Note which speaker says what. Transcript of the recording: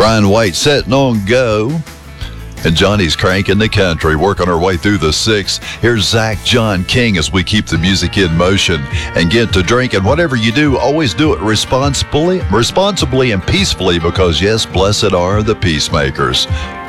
Speaker 1: Brian White setting on go. And Johnny's cranking the country, working our way through the sixth. Here's Zach John King as we keep the music in motion and get to drink. And whatever you do, always do it responsibly and peacefully, because yes, blessed are the peacemakers.